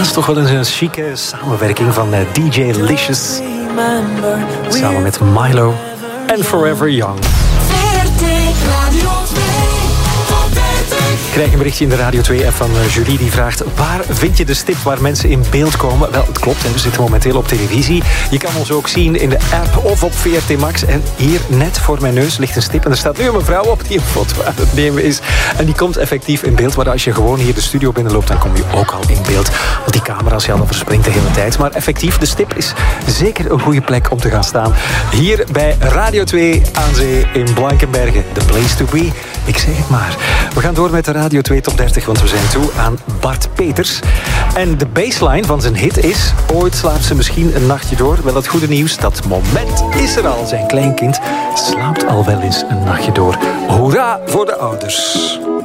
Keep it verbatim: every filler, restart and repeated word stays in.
is toch wel eens een chique samenwerking van D J Licious samen met Milo en Forever Young. Ik krijg een berichtje in de Radio twee-app van Julie die vraagt: waar vind je de stip waar mensen in beeld komen? Wel, het klopt, we zitten momenteel op televisie. Je kan ons ook zien in de app of op V R T Max. En hier net voor mijn neus ligt een stip en er staat nu een mevrouw op die een foto aan het nemen is. En die komt effectief in beeld. Maar als je gewoon hier de studio binnenloopt, dan kom je ook al in beeld. Want die camera's, ja, dan verspringt de hele tijd. Maar effectief, de stip is zeker een goede plek om te gaan staan. Hier bij Radio twee aan zee in Blankenberge. The place to be. Ik zeg het maar. We gaan door met de Radio twee Top dertig, want we zijn toe aan Bart Peters. En de baseline van zijn hit is: ooit slaapt ze misschien een nachtje door. Wel, het goede nieuws, dat moment is er al. Zijn kleinkind slaapt al wel eens een nachtje door. Hoera voor de ouders.